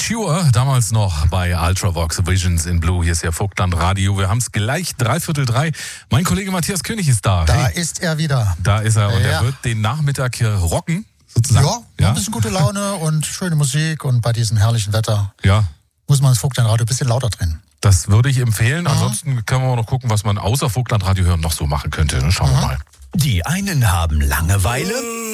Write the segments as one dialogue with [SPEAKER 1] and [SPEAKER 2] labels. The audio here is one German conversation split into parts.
[SPEAKER 1] Sure, damals noch bei Ultravox Visions in Blue. Hier ist ja Vogtland Radio. Wir haben es gleich 2:45. Mein Kollege Matthias König ist da.
[SPEAKER 2] Da ist er wieder.
[SPEAKER 1] Da ist er und er wird den Nachmittag hier rocken, sozusagen.
[SPEAKER 2] Ja, ein bisschen gute Laune und schöne Musik und bei diesem herrlichen Wetter muss man das Vogtland Radio ein bisschen lauter drehen.
[SPEAKER 1] Das würde ich empfehlen. Ansonsten können wir noch gucken, was man außer Vogtland Radio hören noch so machen könnte. Schauen wir mal.
[SPEAKER 3] Die einen haben Langeweile,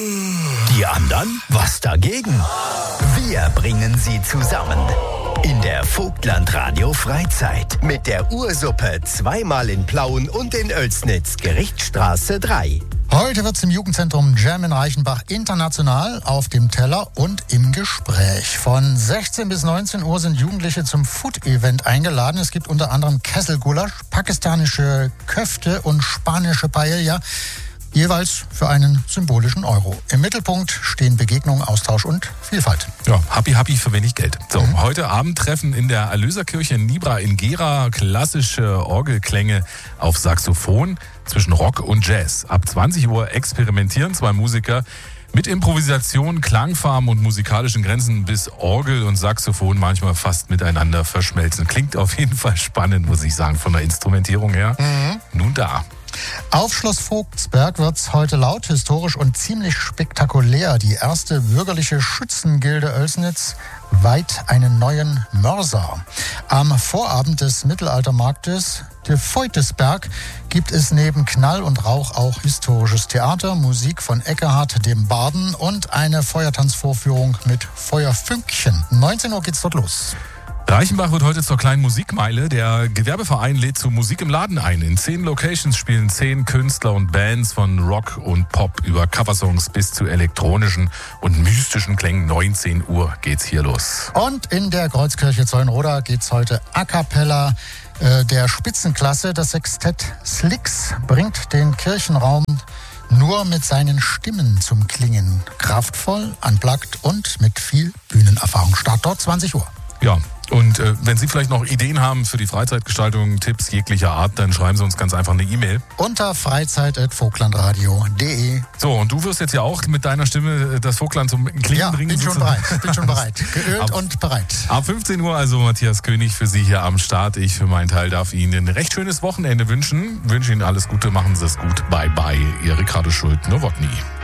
[SPEAKER 3] die anderen was dagegen. Wir bringen sie zusammen in der Vogtland Radio Freizeit mit der Ursuppe zweimal in Plauen und in Oelsnitz, Gerichtsstraße 3.
[SPEAKER 2] Heute wird es im Jugendzentrum Jam in Reichenbach international auf dem Teller und im Gespräch. Von 16 bis 19 Uhr sind Jugendliche zum Food-Event eingeladen. Es gibt unter anderem Kesselgulasch, pakistanische Köfte und spanische Paella. Jeweils für einen symbolischen Euro. Im Mittelpunkt stehen Begegnung, Austausch und Vielfalt.
[SPEAKER 1] Ja, happy für wenig Geld. So, heute Abend treffen in der Erlöserkirche in Nibra in Gera klassische Orgelklänge auf Saxophon zwischen Rock und Jazz. Ab 20 Uhr experimentieren zwei Musiker mit Improvisation, Klangfarben und musikalischen Grenzen, bis Orgel und Saxophon manchmal fast miteinander verschmelzen. Klingt auf jeden Fall spannend, muss ich sagen, von der Instrumentierung her. Nun da.
[SPEAKER 2] Auf Schloss Vogtsberg wird's heute laut, historisch und ziemlich spektakulär. Die erste bürgerliche Schützengilde Oelsnitz weiht einen neuen Mörser. Am Vorabend des Mittelaltermarktes de Feutesberg gibt es neben Knall und Rauch auch historisches Theater, Musik von Eckehard dem Barden und eine Feuertanzvorführung mit Feuerfünkchen. 19 Uhr geht's dort los.
[SPEAKER 1] Reichenbach wird heute zur kleinen Musikmeile. Der Gewerbeverein lädt zu Musik im Laden ein. In 10 Locations spielen 10 Künstler und Bands von Rock und Pop über Coversongs bis zu elektronischen und mystischen Klängen. 19 Uhr geht's hier los.
[SPEAKER 2] Und in der Kreuzkirche Zeulenroda geht's heute a cappella der Spitzenklasse. Das Sextett Slicks bringt den Kirchenraum nur mit seinen Stimmen zum Klingen. Kraftvoll, unplugged und mit viel Bühnenerfahrung. Start dort 20 Uhr.
[SPEAKER 1] Ja, und wenn Sie vielleicht noch Ideen haben für die Freizeitgestaltung, Tipps jeglicher Art, dann schreiben Sie uns ganz einfach eine E-Mail.
[SPEAKER 2] Unter freizeit@vogtlandradio.de.
[SPEAKER 1] So, und du wirst jetzt ja auch mit deiner Stimme das Vogtland zum Klingen bringen.
[SPEAKER 2] Bin schon bereit. Geölt und bereit.
[SPEAKER 1] Ab 15 Uhr also Matthias König für Sie hier am Start. Ich für meinen Teil darf Ihnen ein recht schönes Wochenende wünschen. Wünsche Ihnen alles Gute, machen Sie es gut. Bye bye. Ihr Ricardo Schult-Nowotny.